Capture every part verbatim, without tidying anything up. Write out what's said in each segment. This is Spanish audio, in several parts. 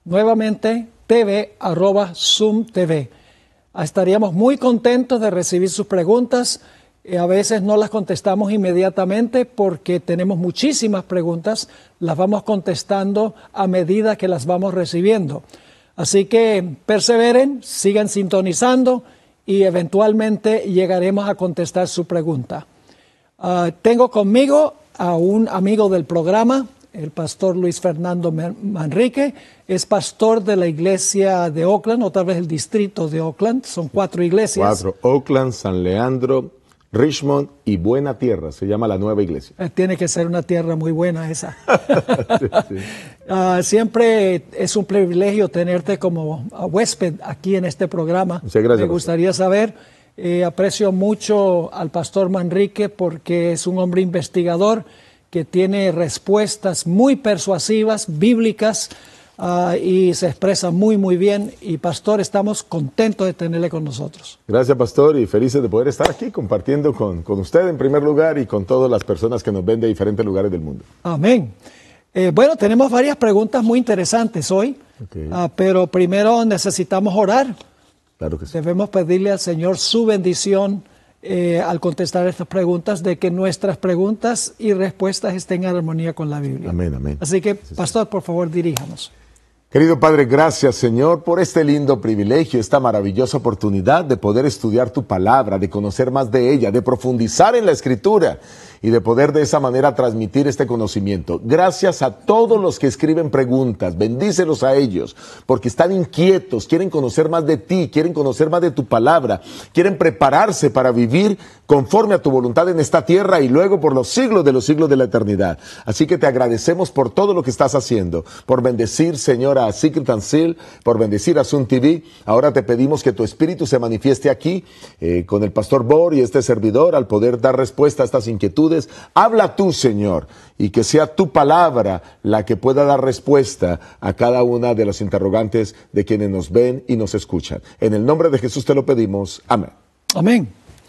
nuevamente tv arroba zoom tv. Estaríamos muy contentos de recibir sus preguntas. Eh, a veces no las contestamos inmediatamente porque tenemos muchísimas preguntas. Las vamos contestando a medida que las vamos recibiendo. Así que perseveren, sigan sintonizando y eventualmente llegaremos a contestar su pregunta. Uh, tengo conmigo a un amigo del programa, el pastor Luis Fernando Manrique. Es pastor de la iglesia de Oakland, otra vez el distrito de Oakland. Son cuatro iglesias. Cuatro: Oakland, San Leandro, Richmond y Buena Tierra. Se llama la nueva iglesia. Eh, tiene que ser una tierra muy buena esa. sí, sí. Uh, siempre es un privilegio tenerte como huésped aquí en este programa. Muchas gracias. Me gustaría pastor. saber, eh, aprecio mucho al pastor Manrique porque es un hombre investigador que tiene respuestas muy persuasivas, bíblicas, uh, y se expresa muy, muy bien. Y pastor, estamos contentos de tenerle con nosotros. Gracias, pastor, y felices de poder estar aquí compartiendo con, con usted en primer lugar y con todas las personas que nos ven de diferentes lugares del mundo. Amén. Eh, bueno, tenemos varias preguntas muy interesantes hoy, okay. uh, pero primero necesitamos orar. Claro que sí. Debemos pedirle al Señor su bendición eh, al contestar estas preguntas, de que nuestras preguntas y respuestas estén en armonía con la Biblia. Amén, amén. Así que, sí, pastor, por favor, diríjanos. Querido Padre, gracias, Señor, por este lindo privilegio, esta maravillosa oportunidad de poder estudiar tu palabra, de conocer más de ella, de profundizar en la Escritura y de poder de esa manera transmitir este conocimiento. Gracias a todos los que escriben preguntas, bendícelos a ellos, porque están inquietos, quieren conocer más de ti, quieren conocer más de tu palabra, quieren prepararse para vivir conforme a tu voluntad en esta tierra y luego por los siglos de los siglos de la eternidad. Así que te agradecemos por todo lo que estás haciendo, por bendecir, Señor, a Secret and Seal, por bendecir a Zoom T V. Ahora te pedimos que tu Espíritu se manifieste aquí eh, con el pastor Bor y este servidor al poder dar respuesta a estas inquietudes. Habla tú, Señor, y que sea tu palabra la que pueda dar respuesta a cada una de los interrogantes de quienes nos ven y nos escuchan. En el nombre de Jesús te lo pedimos. Amén. Amén.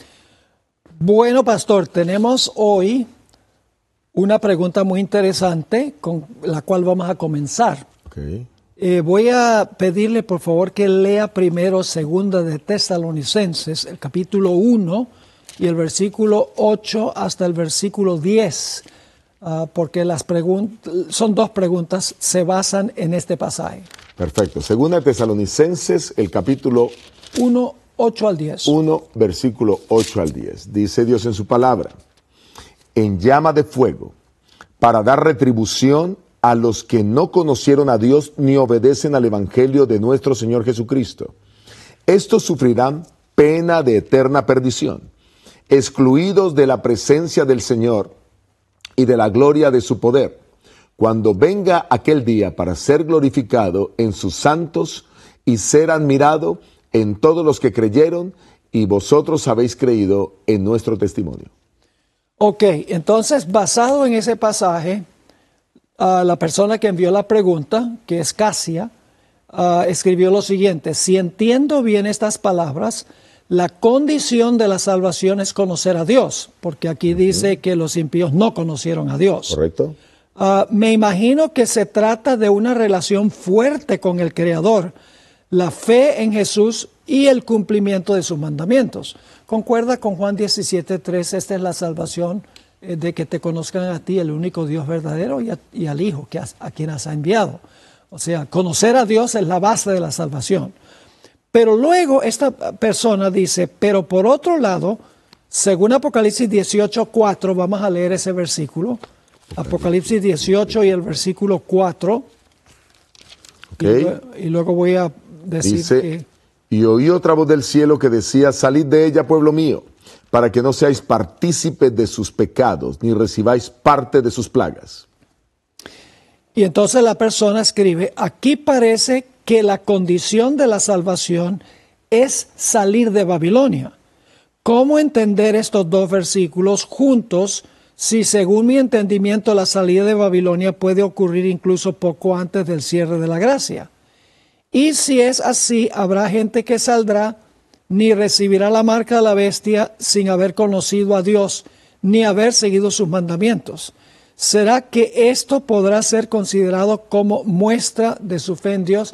Bueno, pastor, tenemos hoy una pregunta muy interesante con la cual vamos a comenzar. Okay. Eh, voy a pedirle, por favor, que lea primero Segunda de Tesalonicenses, el capítulo uno, y el versículo ocho hasta el versículo diez, uh, porque las preguntas, son dos preguntas, se basan en este pasaje. Perfecto. Segunda de Tesalonicenses, el capítulo uno, ocho al diez. uno, versículo ocho al diez. Dice Dios en su palabra: en llama de fuego, para dar retribución a los que no conocieron a Dios ni obedecen al evangelio de nuestro Señor Jesucristo. Estos sufrirán pena de eterna perdición, excluidos de la presencia del Señor y de la gloria de su poder, cuando venga aquel día para ser glorificado en sus santos y ser admirado en todos los que creyeron, y vosotros habéis creído en nuestro testimonio. Ok, entonces, basado en ese pasaje, uh, la persona que envió la pregunta, que es Casia, uh, escribió lo siguiente: si entiendo bien estas palabras, la condición de la salvación es conocer a Dios, porque aquí dice que los impíos no conocieron a Dios. Correcto. Uh, me imagino que se trata de una relación fuerte con el Creador, la fe en Jesús y el cumplimiento de sus mandamientos. Concuerda con Juan diecisiete tres, esta es la salvación, eh, de que te conozcan a ti, el único Dios verdadero, y, a, y al Hijo que has, a quien has enviado. O sea, conocer a Dios es la base de la salvación. Pero luego esta persona dice, pero por otro lado, según Apocalipsis dieciocho cuatro, vamos a leer ese versículo. Apocalipsis dieciocho y el versículo cuatro. Okay. Y, y luego voy a decir Dice, que... y oí otra voz del cielo que decía: salid de ella, pueblo mío, para que no seáis partícipes de sus pecados, ni recibáis parte de sus plagas. Y entonces la persona escribe, aquí parece que la condición de la salvación es salir de Babilonia. ¿Cómo entender estos dos versículos juntos si, según mi entendimiento, la salida de Babilonia puede ocurrir incluso poco antes del cierre de la gracia? Y si es así, habrá gente que saldrá, ni recibirá la marca de la bestia sin haber conocido a Dios, ni haber seguido sus mandamientos. ¿Será que esto podrá ser considerado como muestra de su fe en Dios?